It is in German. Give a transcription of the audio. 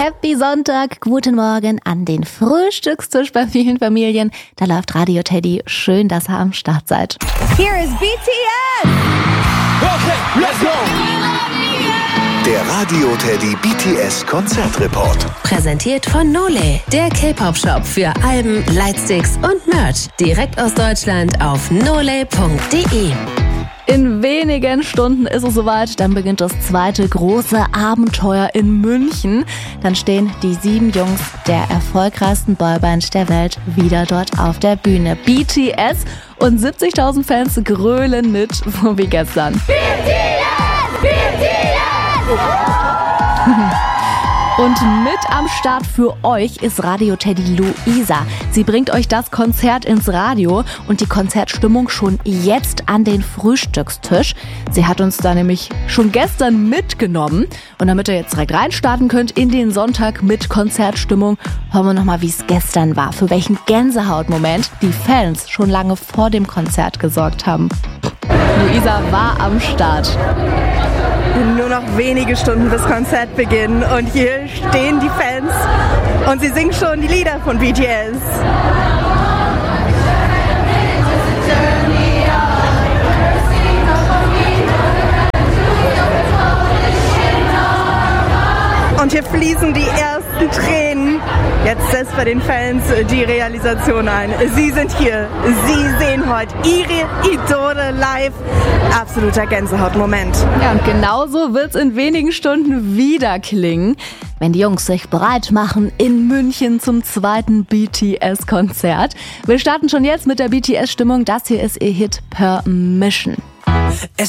Happy Sonntag, guten Morgen an den Frühstückstisch bei vielen Familien. Da läuft Radio Teddy. Schön, dass ihr am Start seid. Here is BTS! Okay, let's go! Der Radio Teddy BTS Konzertreport. Präsentiert von Nole, der K-Pop-Shop für Alben, Lightsticks und Merch. Direkt aus Deutschland auf nole.de. In wenigen Stunden ist es soweit, dann beginnt das zweite große Abenteuer in München. Dann stehen die 7 Jungs der erfolgreichsten Boyband der Welt wieder dort auf der Bühne. BTS und 70.000 Fans grölen mit, so wie gestern. BTS! BTS! Und mit am Start für euch ist Radio Teddy Luisa. Sie bringt euch das Konzert ins Radio und die Konzertstimmung schon jetzt an den Frühstückstisch. Sie hat uns da nämlich schon gestern mitgenommen. Und damit ihr jetzt direkt reinstarten könnt in den Sonntag mit Konzertstimmung, hören wir nochmal, wie es gestern war. Für welchen Gänsehautmoment die Fans schon lange vor dem Konzert gesorgt haben. Luisa war am Start. Nur noch wenige Stunden bis Konzertbeginn und hier stehen die Fans und sie singen schon die Lieder von BTS. Und hier fließen die ersten Tränen. Jetzt setzt bei den Fans die Realisation ein. Sie sind hier. Sie sehen heute ihre Idole live. Absoluter Gänsehautmoment. Ja, und genauso wird's in wenigen Stunden wieder klingen, wenn die Jungs sich bereit machen in München zum zweiten BTS-Konzert. Wir starten schon jetzt mit der BTS-Stimmung. Das hier ist ihr Hit Permission.